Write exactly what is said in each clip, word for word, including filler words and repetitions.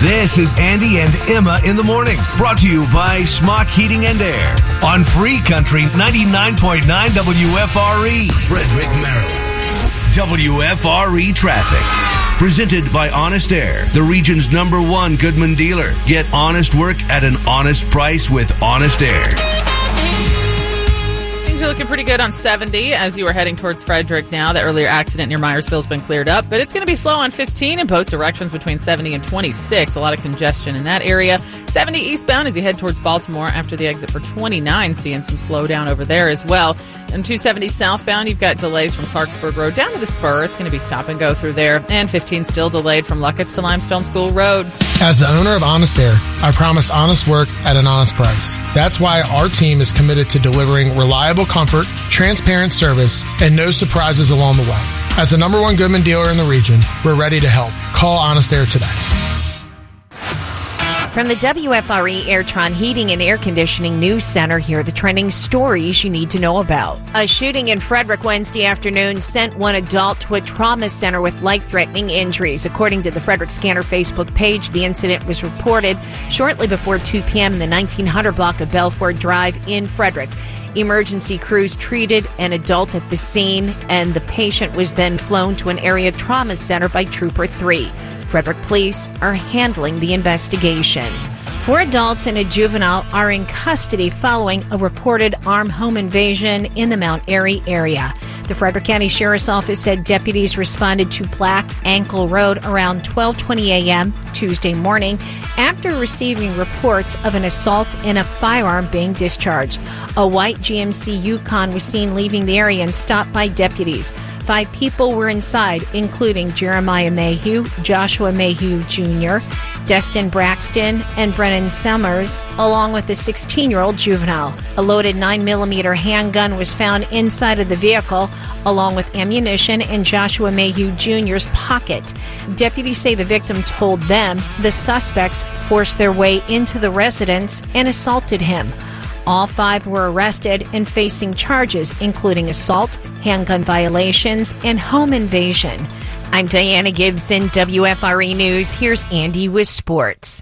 This is Andy and Emma in the morning, brought to you by Smock Heating and Air on Free Country ninety-nine point nine W F R E, Frederick, Maryland. W F R E traffic. Presented by Honest Air, the region's number one Goodman dealer. Get honest work at an honest price with Honest Air. Things are looking pretty good on seventy as you are heading towards Frederick now. The earlier accident near Myersville has been cleared up, but it's going to be slow on fifteen in both directions between seventy and twenty-six. A lot of congestion in that area. seventy eastbound as you head towards Baltimore after the exit for twenty-nine, seeing some slowdown over there as well. And two seventy southbound, you've got delays from Clarksburg Road down to the Spur. It's going to be stop and go through there. And fifteen still delayed from Luckett's to Limestone School Road. As the owner of Honest Air, I promise honest work at an honest price. That's why our team is committed to delivering reliable comfort, transparent service, and no surprises along the way. As the number one Goodman dealer in the region, we're ready to help. Call Honest Air today. From the W F R E Airtron Heating and Air Conditioning News Center, here are the trending stories you need to know about. A shooting in Frederick Wednesday afternoon sent one adult to a trauma center with life-threatening injuries. According to the Frederick Scanner Facebook page, the incident was reported shortly before two p.m. in the nineteen hundred block of Belford Drive in Frederick. Emergency crews treated an adult at the scene, and the patient was then flown to an area trauma center by Trooper three. Frederick police are handling the investigation. Four adults and a juvenile are in custody following a reported armed home invasion in the Mount Airy area. The Frederick County Sheriff's Office said deputies responded to Black Ankle Road around twelve twenty a.m. Tuesday morning after receiving reports of an assault and a firearm being discharged. A white G M C Yukon was seen leaving the area and stopped by deputies. Five people were inside, including Jeremiah Mayhew, Joshua Mayhew Junior, Destin Braxton, and Brennan Summers, along with a sixteen-year-old juvenile. A loaded nine millimeter handgun was found inside of the vehicle, along with ammunition in Joshua Mayhew Junior's pocket. Deputies say the victim told them the suspects forced their way into the residence and assaulted him. All five were arrested and facing charges, including assault, handgun violations, and home invasion. I'm Diana Gibson, W F R E News. Here's Andy with sports.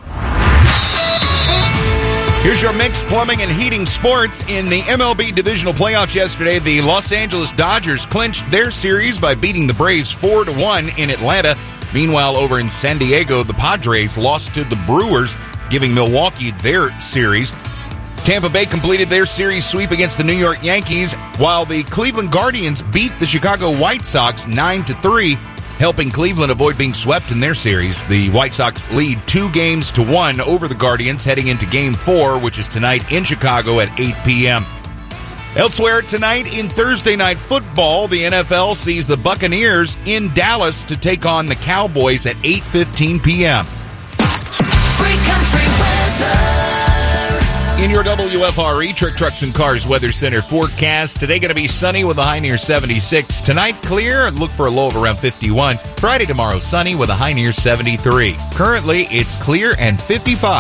Here's your mixed plumbing and heating sports. In the M L B divisional playoffs yesterday, the Los Angeles Dodgers clinched their series by beating the Braves four to one in Atlanta. Meanwhile, over in San Diego, the Padres lost to the Brewers, giving Milwaukee their series. Tampa Bay completed their series sweep against the New York Yankees, while the Cleveland Guardians beat the Chicago White Sox nine to three, helping Cleveland avoid being swept in their series. The White Sox lead two games to one over the Guardians heading into Game four, which is tonight in Chicago at eight p.m. Elsewhere tonight in Thursday Night Football, the N F L sees the Buccaneers in Dallas to take on the Cowboys at eight fifteen p.m. Free Country Weather. In your W F R E Trick Trucks and Cars Weather Center forecast, today going to be sunny with a high near seventy-six. Tonight, clear, look for a low of around fifty-one. Friday, tomorrow, sunny with a high near seventy-three. Currently, it's clear and fifty-five.